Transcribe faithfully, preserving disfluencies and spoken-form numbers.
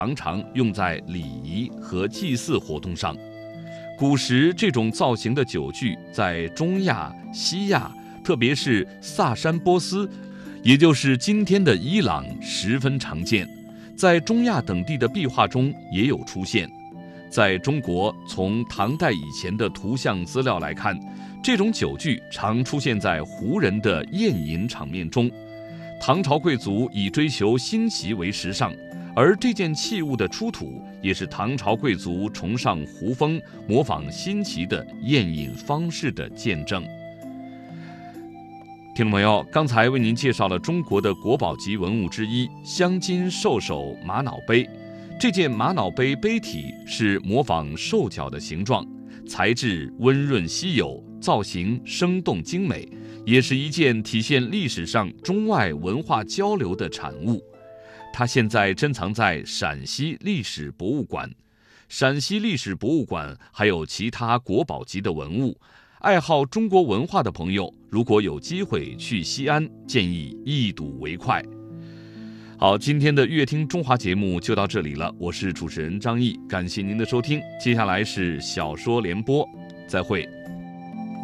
常常用在礼仪和祭祀活动上。古时这种造型的酒具在中亚、西亚，特别是萨珊波斯，也就是今天的伊朗十分常见，在中亚等地的壁画中也有出现。在中国，从唐代以前的图像资料来看，这种酒具常出现在胡人的宴饮场面中。唐朝贵族以追求新奇为时尚，而这件器物的出土也是唐朝贵族崇尚胡风、模仿新奇的宴饮方式的见证。听众朋友，刚才为您介绍了中国的国宝级文物之一镶金兽首玛瑙杯。这件玛瑙杯杯体是模仿兽脚的形状，材质温润稀有，造型生动精美，也是一件体现历史上中外文化交流的产物。它现在珍藏在陕西历史博物馆。陕西历史博物馆还有其他国宝级的文物，爱好中国文化的朋友，如果有机会去西安，建议一睹为快。好，今天的乐听中华节目就到这里了，我是主持人张毅，感谢您的收听。接下来是小说联播，再会。